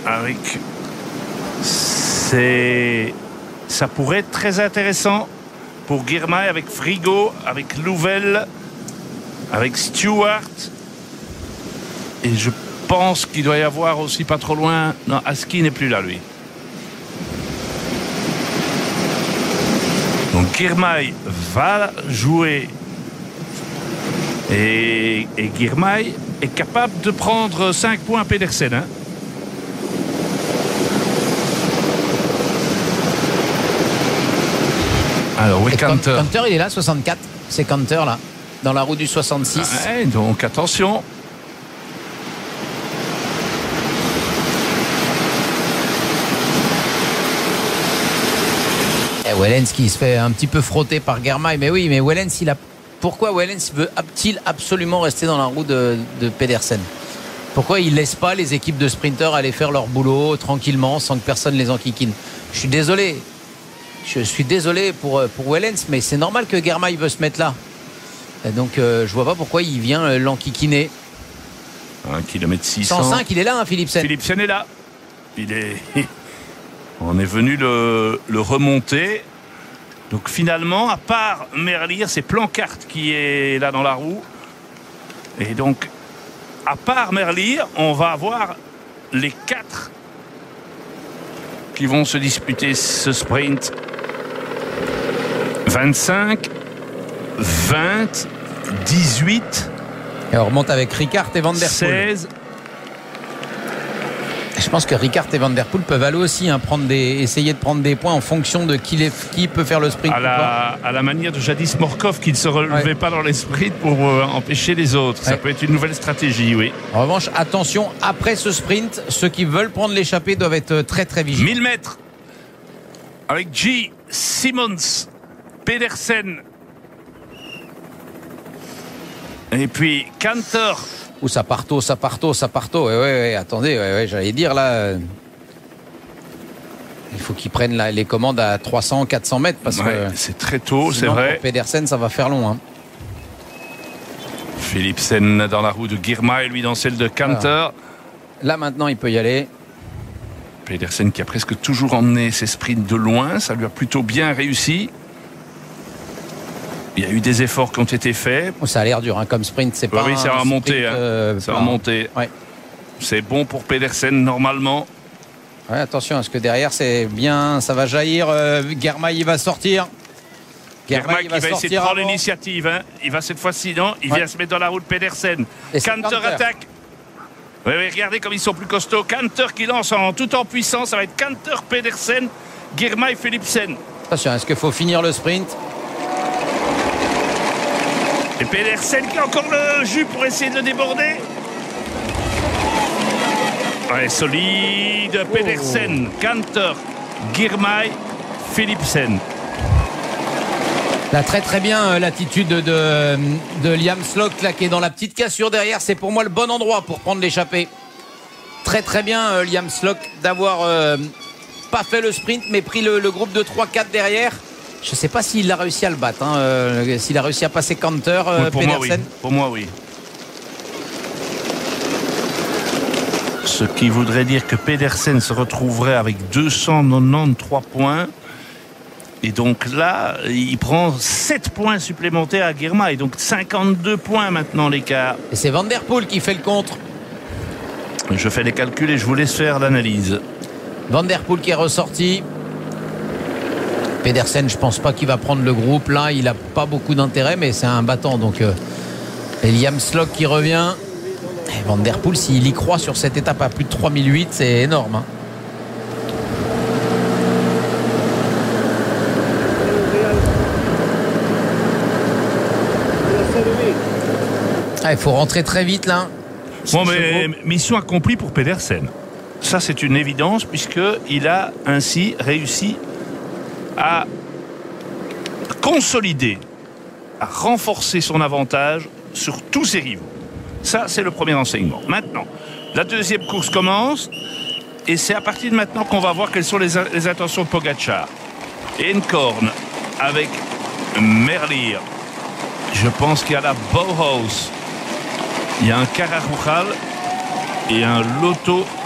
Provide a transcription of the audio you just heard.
avec... Ça pourrait être très intéressant pour Girmay avec Frigo, avec Louvel, avec Stewart. Et je pense qu'il doit y avoir aussi pas trop loin... Non, Aski n'est plus là, lui. Donc Girmay va jouer. Et Girmay est capable de prendre 5 points à Pedersen. Hein. Alors, oui, Canter. Canter, il est là, 64. C'est Canter, là, dans la roue du 66. Ouais, donc, attention. Et Wellens qui se fait un petit peu frotter par Girmay. Mais oui, mais Wellens, pourquoi Wellens veut-il absolument rester dans la roue de Pedersen? Pourquoi il ne laisse pas les équipes de sprinters aller faire leur boulot tranquillement sans que personne les enquiquine? Je suis désolé. Je suis désolé pour Wellens, mais c'est normal que Girmay veut se mettre là. Et donc, je vois pas pourquoi il vient l'enquiquiner. 1 km 600. 105, il est là, hein, Philipsen. Philipsen est là. On est venu le remonter. Donc, finalement, à part Merlier, c'est Plancart qui est là dans la roue. Et donc, à part Merlier, on va avoir les 4 qui vont se disputer ce sprint. 25, 20, 18. Et on remonte avec Ricard et Van Der Poel. 16. Je pense que Ricard et Van Der Poel peuvent aller aussi essayer de prendre des points en fonction de qui peut faire le sprint. À la manière de jadis Morkov qui ne se relevait pas dans les sprints pour empêcher les autres. Ça peut être une nouvelle stratégie, oui. En revanche, attention, après ce sprint, ceux qui veulent prendre l'échappée doivent être très très vigilants. 1000 mètres avec G. Simmons, Pedersen et puis Canter. Ou ça parto. Ouais, attendez, j'allais dire là. Il faut qu'ils prennent les commandes à 300, 400 mètres parce que c'est très tôt, c'est vrai. Pour Pedersen, ça va faire long. Hein. Philipsen dans la roue de Girmay, lui dans celle de Canter. Alors, là maintenant, il peut y aller. Pedersen qui a presque toujours emmené ses sprints de loin, ça lui a plutôt bien réussi. Il y a eu des efforts qui ont été faits. Ça a l'air dur, hein, comme sprint, c'est pas. Oui, ça va monter. Ça va monter. Ouais. C'est bon pour Pedersen normalement. Ouais, attention, est-ce que derrière c'est bien, ça va jaillir. Girmay, il va sortir. Girmay qui va essayer de prendre l'initiative. Hein. Il va cette fois-ci, non? Il vient se mettre dans la roue de Pedersen. Canter attaque. Oui, regardez comme ils sont plus costauds. Canter qui lance tout en puissance. Ça va être Canter, Pedersen, Girmay, Philipsen. Attention, est-ce qu'il faut finir le sprint? Et Pedersen qui a encore le jus pour essayer de le déborder. Ouais, solide. Pedersen, Canter, Girmay, Philipsen. Là, très très bien l'attitude de Liam Slock là, qui est dans la petite cassure derrière. C'est pour moi le bon endroit pour prendre l'échappée. Très très bien Liam Slock d'avoir pas fait le sprint mais pris le groupe de 3-4 derrière. Je ne sais pas s'il a réussi à le battre, hein, s'il a réussi à passer Canter, Pedersen. Pour moi, oui. Ce qui voudrait dire que Pedersen se retrouverait avec 293 points. Et donc là, il prend 7 points supplémentaires à Girmay. Donc 52 points maintenant l'écart. Et c'est Van Der Poel qui fait le contre. Je fais les calculs et je vous laisse faire l'analyse. Van Der Poel qui est ressorti. Pedersen, je pense pas qu'il va prendre le groupe. Là, il a pas beaucoup d'intérêt, mais c'est un battant. Donc, Liam Slock qui revient. Et Van Der Poel, s'il y croit sur cette étape à plus de 3008, c'est énorme. Hein. Il faut rentrer très vite là. Bon, mais mission accomplie pour Pedersen. Ça, c'est une évidence puisqu'il a ainsi réussi à consolider, à renforcer son avantage sur tous ses rivaux. Ça, c'est le premier enseignement. Maintenant, la deuxième course commence et c'est à partir de maintenant qu'on va voir quelles sont les intentions de Pogačar. Eenkorn avec Merlier. Je pense qu'il y a la Bauhaus. Il y a un Carajujal et un Lotto